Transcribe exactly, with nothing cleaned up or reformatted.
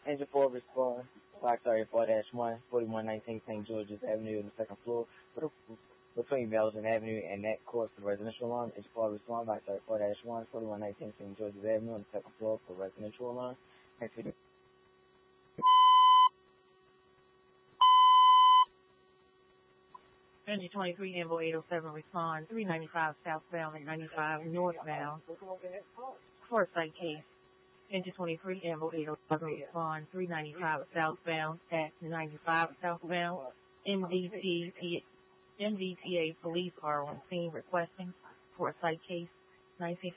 Engine four respond. Box area four dash one, forty-one nineteen Saint George's Avenue on the second floor. Between Belgian Avenue and that court for residential alarm. Engine four respond. Box area four dash one, forty-one nineteen Saint George's Avenue on the second floor for residential alarm. Thanks for Engine twenty-three, Ambo eight oh seven, respond. three ninety-five southbound and ninety-five northbound. Foresight case. Engine twenty-three, Ambo eight oh seven, respond. three ninety-five southbound at ninety-five southbound. M D T A police car on scene requesting Foresight case. nineteen